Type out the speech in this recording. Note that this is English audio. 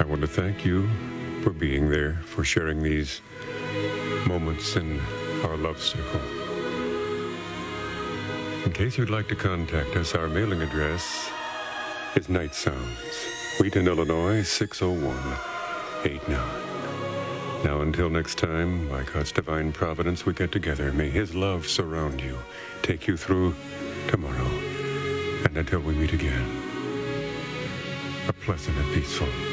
I want to thank you for being there, for sharing these moments in our love circle. In case you'd like to contact us, our mailing address is Night Sounds, Wheaton, Illinois, 60189. Now, until next time, by God's divine providence, we get together. May His love surround you, take you through tomorrow, and until we meet again, a pleasant and peaceful